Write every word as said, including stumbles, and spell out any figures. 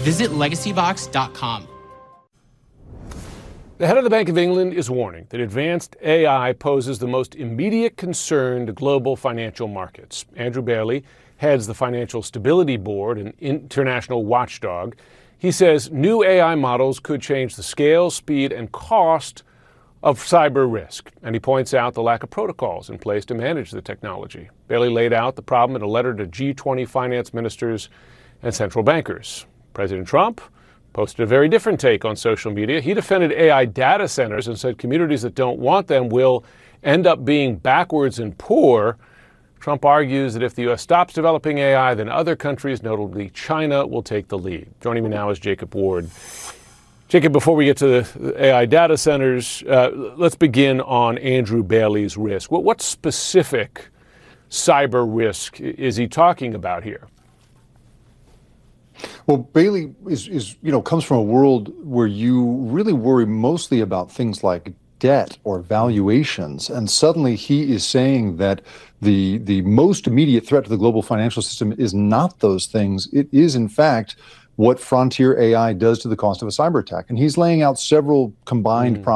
Visit legacy box dot com. The head of the Bank of England is warning that advanced A I poses the most immediate concern to global financial markets. Andrew Bailey heads the Financial Stability Board, an international watchdog. He says new A I models could change the scale, speed, and cost of cyber risk, and he points out the lack of protocols in place to manage the technology. Bailey laid out the problem in a letter to G twenty finance ministers and central bankers. President Trump posted a very different take on social media. He defended A I data centers and said communities that don't want them will end up being backwards and poor. Trump argues that if the U S stops developing A I, then other countries, notably China, will take the lead. Joining me now is Jacob Ward. Jacob, before we get to the A I data centers, uh, let's begin on Andrew Bailey's risk. What, what specific cyber risk is he talking about here? Well, Bailey is, is, you know, comes from a world where you really worry mostly about things like debt or valuations. And suddenly he is saying that the the most immediate threat to the global financial system is not those things. It is, in fact, what frontier A I does to the cost of a cyber attack. And he's laying out several combined mm. problems.